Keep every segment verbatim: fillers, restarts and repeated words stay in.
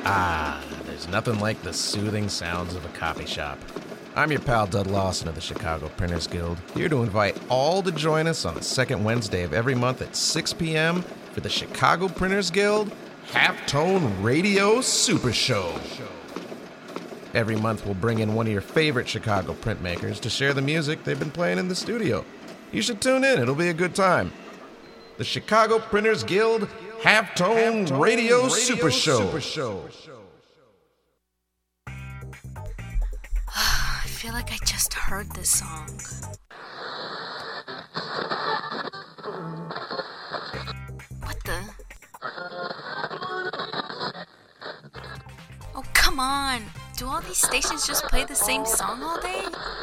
Ah, there's nothing like the soothing sounds of a copy shop. I'm your pal Dud Lawson of the Chicago Printers Guild, here to invite all to join us on the second Wednesday of every month at six p.m. for the Chicago Printers Guild Halftone Radio Super Show. Every month we'll bring in one of your favorite Chicago printmakers to share the music they've been playing in the studio. You should tune in, it'll be a good time. The Chicago Printers Guild Halftone, Halftone Radio, Radio Super Show. Super Show. I feel like I just heard this song. What the? Oh, come on. Do all these stations just play the same song all day?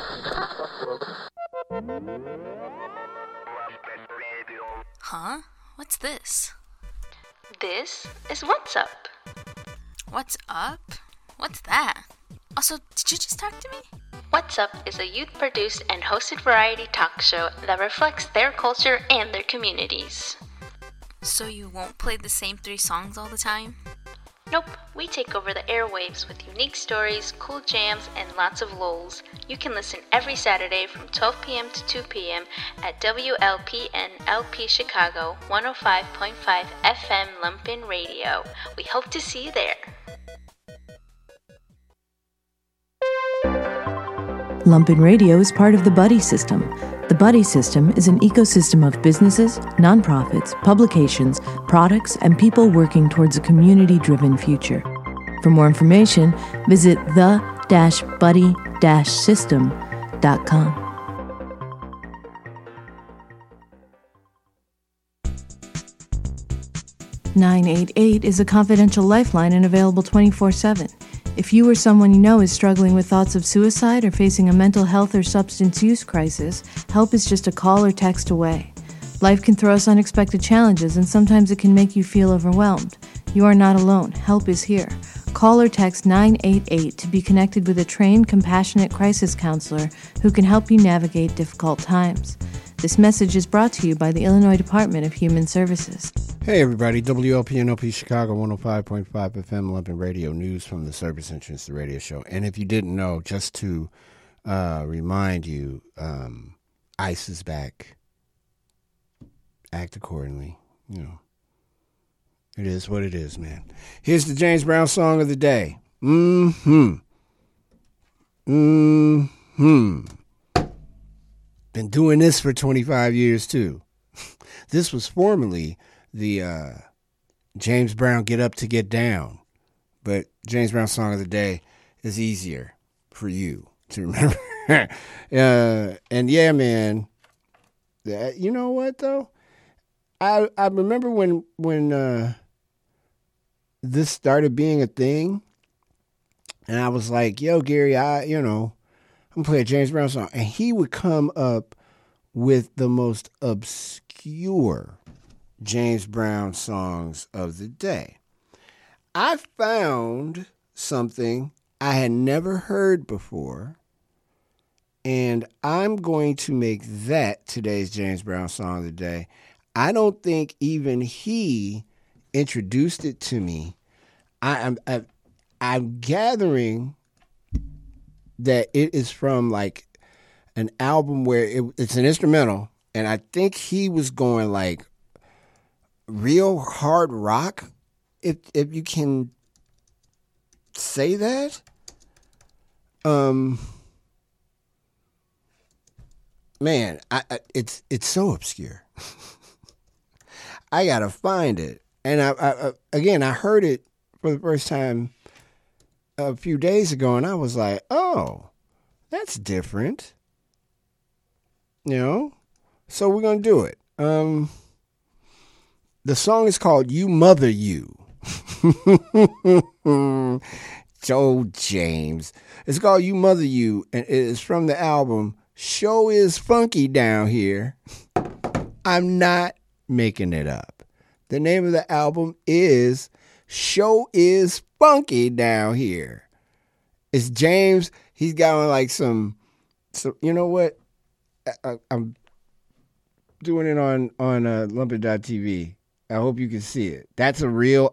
Huh? What's this? This is What's Up. What's Up? What's that? Also, did you just talk to me? What's Up is a youth-produced and hosted variety talk show that reflects their culture and their communities. So you won't play the same three songs all the time? Nope, we take over the airwaves with unique stories, cool jams, and lots of lulz. You can listen every Saturday from twelve p.m. to two p.m. at W L P N L P Chicago one oh five point five F M Lumpin Radio. We hope to see you there. Lumpin Radio is part of the Buddy System. The Buddy System is an ecosystem of businesses, nonprofits, publications, products, and people working towards a community-driven future. For more information, visit the buddy system dot com. nine eight eight is a confidential lifeline and available twenty-four seven. If you or someone you know is struggling with thoughts of suicide or facing a mental health or substance use crisis, help is just a call or text away. Life can throw us unexpected challenges, and sometimes it can make you feel overwhelmed. You are not alone. Help is here. Call or text nine eight eight to be connected with a trained, compassionate crisis counselor who can help you navigate difficult times. This message is brought to you by the Illinois Department of Human Services. Hey everybody, W L P N L P Chicago one oh five point five F M Lumpin Radio News from the Service Entrance, the radio show. And if you didn't know, just to uh, remind you, um, ICE is back. Act accordingly. You know, it is what it is, man. Here's the James Brown song of the day. Mm-hmm. Mm-hmm. Been doing this for twenty-five years, too. This was formerly the uh, James Brown Get Up to Get Down. But James Brown Song of the Day is easier for you to remember. uh, and yeah, man, that, you know what, though? I I remember when, when uh, this started being a thing, and I was like, yo, Gary, I, you know, I'm going to play a James Brown song. And he would come up with the most obscure James Brown songs of the day. I found something I had never heard before, and I'm going to make that today's James Brown song of the day. I don't think even he introduced it to me. I, I'm I, I'm gathering that it is from like an album where it, it's an instrumental, and I think he was going like real hard rock, if if you can say that. Um, man, I, I it's it's so obscure. I gotta find it, and I, I, I again I heard it for the first time a few days ago, and I was like, oh, that's different. You know, so we're gonna do it. Um. The song is called You Mother You. Joe James. It's called You Mother You, and it is from the album Show Is Funky Down Here. I'm not making it up. The name of the album is Show Is Funky Down Here. It's James. He's got like some, some you know what? I, I, I'm doing it on, on uh, Lumpin dot T V. I hope you can see it. That's a real